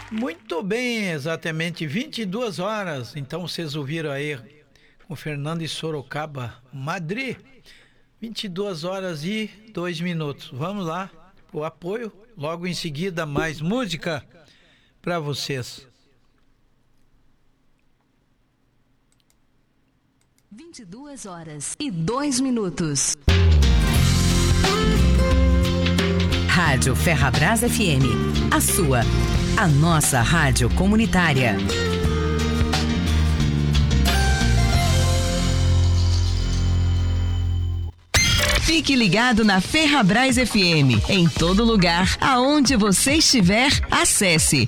Muito bem, exatamente 22 horas. Então vocês ouviram aí com Fernando e Sorocaba, Madrid. 22 horas e 2 minutos. Vamos lá, o apoio. Logo em seguida, mais música para vocês. 22 horas e 2 minutos. Rádio Ferrabras FM. A sua, a nossa rádio comunitária. Fique ligado na Ferrabras FM. Em todo lugar, aonde você estiver, acesse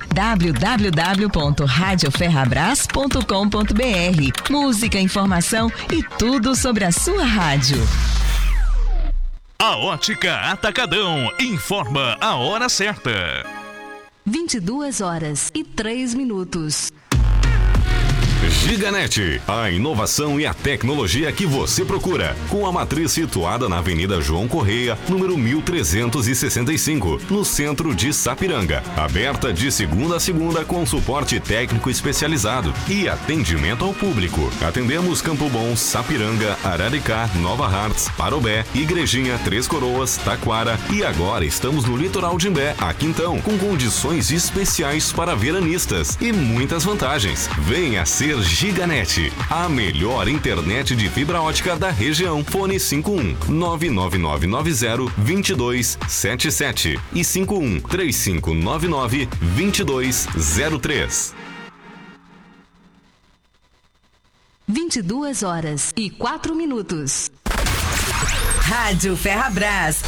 www.radioferrabras.com.br. Música, informação e tudo sobre a sua rádio. A Ótica Atacadão informa a hora certa. 22 horas e 3 minutos. Giganet, a inovação e a tecnologia que você procura, com a matriz situada na Avenida João Correia, número 1365, no centro de Sapiranga. Aberta de segunda a segunda com suporte técnico especializado e atendimento ao público. Atendemos Campo Bom, Sapiranga, Araricá, Nova Hartz, Parobé, Igrejinha, Três Coroas, Taquara e agora estamos no litoral de Imbé, aqui então, com condições especiais para veranistas e muitas vantagens. Venha ser Giganet, a melhor internet de fibra ótica da região. Fone 51 99990 2277 e 51 3599 2203. 22 horas e 4 minutos. Rádio Ferrabras.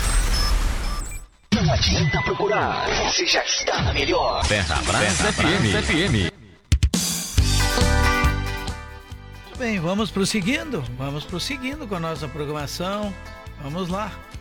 Não adianta procurar, você já está na melhor. Ferrabras FM. Bem, vamos prosseguindo com a nossa programação. Vamos lá.